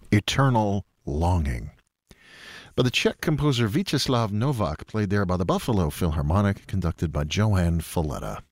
Eternal Longing, by the Czech composer Vítězslav Novák, played there by the Buffalo Philharmonic, conducted by Johann Falletta.